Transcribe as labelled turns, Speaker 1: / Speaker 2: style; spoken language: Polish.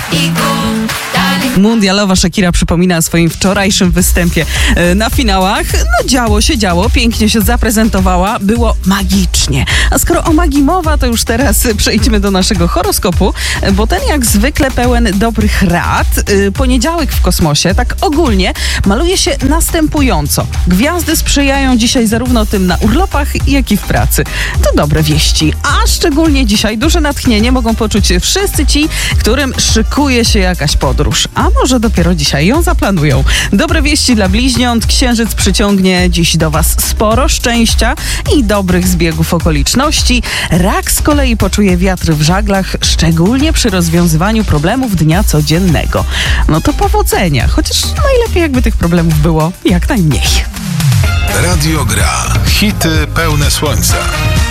Speaker 1: Mundialowa Shakira przypomina o swoim wczorajszym występie na finałach. No działo, pięknie się zaprezentowała, było magicznie. A skoro o magii mowa, to już teraz przejdźmy do naszego horoskopu, bo ten jak zwykle pełen dobrych rad. Poniedziałek w kosmosie, tak ogólnie, maluje się następująco. Gwiazdy sprzyjają dzisiaj zarówno tym na urlopach, jak i w pracy. To dobre wieści, a szczególnie dzisiaj duże natchnienie mogą poczuć wszyscy ci, którym szykuje się jakaś podróż. A może dopiero dzisiaj ją zaplanują. Dobre wieści dla bliźniąt. Księżyc przyciągnie dziś do was sporo szczęścia i dobrych zbiegów okoliczności. Rak z kolei poczuje wiatr w żaglach, szczególnie przy rozwiązywaniu problemów dnia codziennego. No to powodzenia, chociaż najlepiej jakby tych problemów było jak najmniej.
Speaker 2: Radio Gra. Hity pełne słońca.